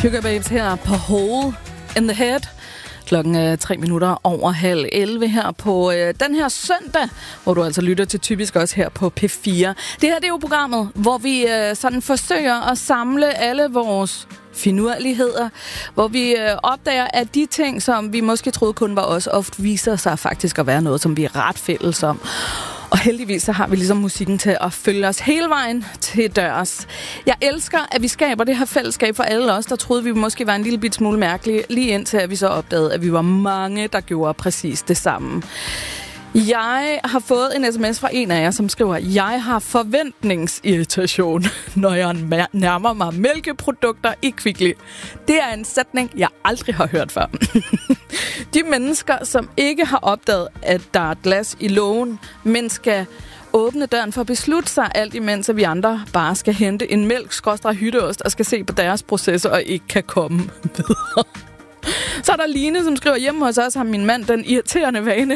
Sugababes her på Hole in the Head. Klokken er 3 minutter over 10:30 her på den her søndag, hvor du altså lytter til Typisk også her på P4. Det her det er jo programmet, hvor vi sådan forsøger at samle alle vores finurligheder, hvor vi opdager, at de ting, som vi måske troede kun var os, ofte viser sig faktisk at være noget, som vi er ret fælles om. Og heldigvis så har vi ligesom musikken til at følge os hele vejen til dørs. Jeg elsker, at vi skaber det her fællesskab for alle os, der troede, vi måske var en lille bit smule mærkelige, lige indtil at vi så opdagede, at vi var mange, der gjorde præcis det samme. Jeg har fået en sms fra en af jer, som skriver, jeg har forventningsirritation, når jeg nærmer mig mælkeprodukter i Kvickly. Det er en sætning, jeg aldrig har hørt før. De mennesker, som ikke har opdaget, at der er glas i lågen, men skal åbne døren for at beslutte sig, alt imens at vi andre bare skal hente en mælk-hytteost og skal se på deres processer og ikke kan komme videre. Så er der Line, som skriver, hjemme hos os har min mand den irriterende vane.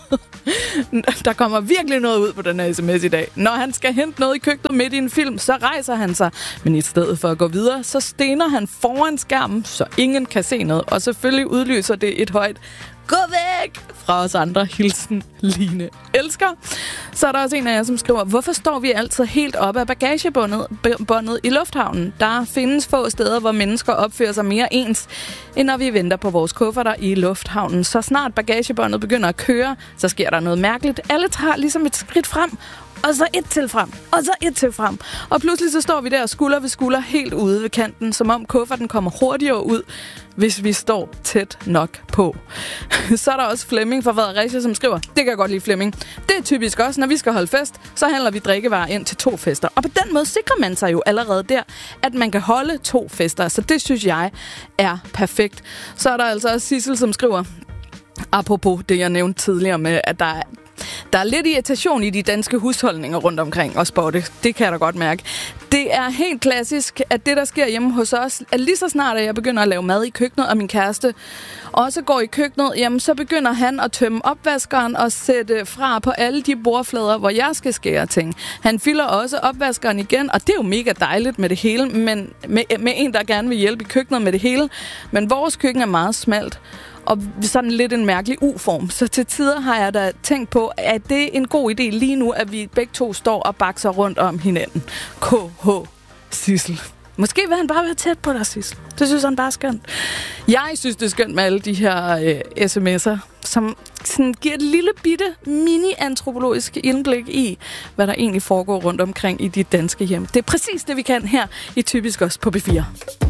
Der kommer virkelig noget ud på den her sms i dag. Når han skal hente noget i køkkenet midt i en film, så rejser han sig. Men i stedet for at gå videre, så stener han foran skærmen, så ingen kan se noget. Og selvfølgelig udløser det et højt gå væk fra os andre. Hilsen Line. Elsker. Så er der også en af jer, som skriver, hvorfor står vi altid helt oppe af bagagebåndet i lufthavnen? Der findes få steder, hvor mennesker opfører sig mere ens, end når vi venter på vores kufferter i lufthavnen. Så snart bagagebåndet begynder at køre, så sker der noget mærkeligt. Alle tager ligesom et skridt frem, og så et til frem, og så et til frem. Og pludselig så står vi der skulder ved skulder helt ude ved kanten, som om kufferten kommer hurtigere ud, hvis vi står tæt nok på. Så er der også Flemming fra Fredericia, som skriver, det kan jeg godt lide, Flemming. Det er typisk også, når vi skal holde fest, så handler vi drikkevarer ind til 2 fester. Og på den måde sikrer man sig jo allerede der, at man kan holde 2 fester. Så det synes jeg er perfekt. Så er der altså også Sissel, som skriver, apropos det, jeg nævnte tidligere med, at der er lidt irritation i de danske husholdninger rundt omkring og spotte. Det kan jeg da godt mærke. Det er helt klassisk, at det, der sker hjemme hos os, at lige så snart, at jeg begynder at lave mad i køkkenet, og min kæreste også går i køkkenet, jamen så begynder han at tømme opvaskeren og sætte fra på alle de bordflader, hvor jeg skal skære ting. Han fylder også opvaskeren igen, og det er jo mega dejligt med det hele, men med en, der gerne vil hjælpe i køkkenet med det hele. Men vores køkken er meget smalt, og sådan lidt en mærkelig U-form. Så til tider har jeg da tænkt på, at det er en god idé lige nu, at vi begge to står og bakser rundt om hinanden. KH Sissel. Måske vil han bare være tæt på dig, Sissel. Det synes han bare er skønt. Jeg synes, det er skønt med alle de her sms'er, som sådan giver et lille bitte mini-antropologisk indblik i, hvad der egentlig foregår rundt omkring i de danske hjem. Det er præcis det, vi kan her i Typisk også på B4.